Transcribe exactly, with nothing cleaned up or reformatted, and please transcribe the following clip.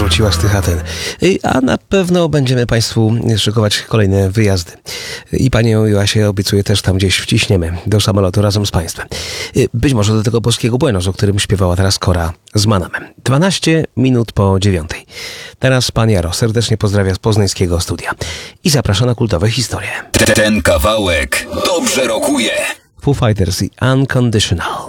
powróciła z tych Aten. A na pewno będziemy Państwu szykować kolejne wyjazdy. I Panią Joasię obiecuję też tam gdzieś wciśniemy do samolotu razem z Państwem. Być może do tego polskiego Buenos, o którym śpiewała teraz Kora z Manamem. dwanaście minut po dziewiątej. Teraz Pan Jaro serdecznie pozdrawia z poznańskiego studia i zaprasza na kultowe historie. Ten kawałek dobrze rokuje. Foo Fighters i Unconditional.